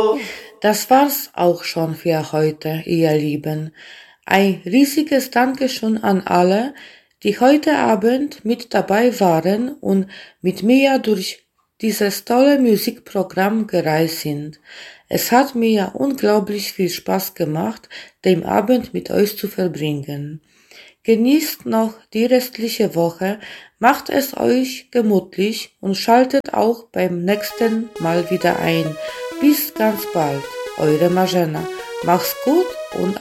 Das war's auch schon für heute, ihr Lieben. Ein riesiges Dankeschön an alle, die heute Abend mit dabei waren und mit mir durch dieses tolle Musikprogramm gereist sind. Es hat mir unglaublich viel Spaß gemacht, den Abend mit euch zu verbringen. Genießt noch die restliche Woche, macht es euch gemütlich und schaltet auch beim nächsten Mal wieder ein. Bis ganz bald, eure Marzena. Macht's gut und